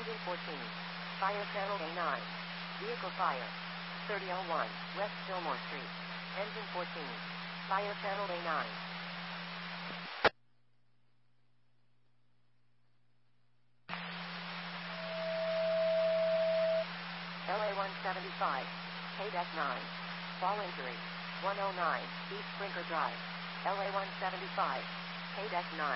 Engine 14. Fire channel A9. Vehicle fire. 3001 West Fillmore Street. Engine 14. Fire channel A9. LA-175. KDEC 9. Fall injury. 109 East Sprinker Drive. LA-175. KDEC 9.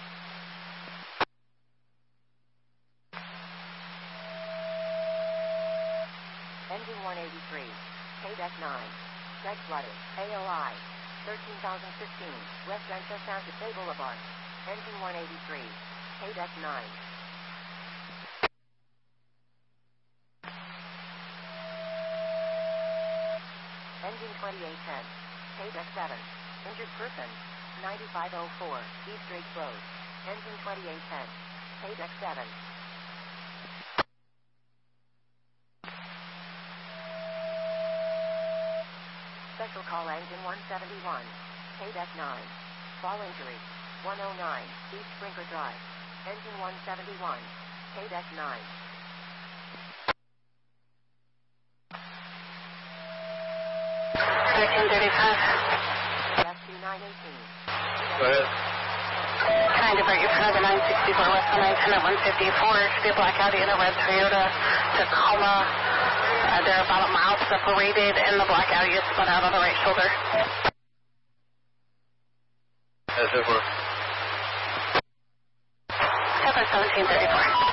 Engine 183. KDEC 9. Seg flooded. AOI. 13,015. West Rancho Santa Fe Boulevard. Engine 183. KDEC 9. Engine 2810. KDEC 7. Injured person. 9504 East Drake Road. Engine 2810. KDEC 7. Special call engine 171. KDEC 9. Fall injury. 109 East Sprinker Drive. Engine 171. KDEC 9. Rescue 918. Go ahead. Trying to bring you for another 964 West 110 at 154. Should be a black Audi and a red Toyota Tacoma. They're about a mile separated, and the black Audi is spun out on the right shoulder. That's it for 1734.